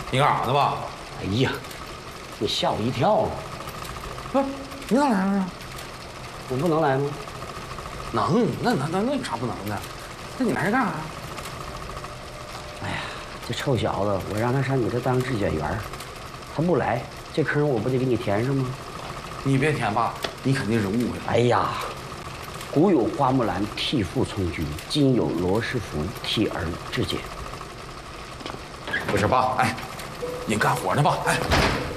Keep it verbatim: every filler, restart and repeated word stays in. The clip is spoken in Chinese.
你干啥呢吧？ 哎呀，你吓我一跳了。 不是，你咋来了？ 我不能来吗？ 能，那那那那有啥不能的？那你来这干啥？ 哎呀，这臭小子，我让他上你这当质检员，他不来，这坑我不得给你填上吗？ 你别填吧，你肯定是误会了。 哎呀，古有花木兰替父从军，今有罗斯福替儿质检。 不是爸，哎，你干活呢吧？哎。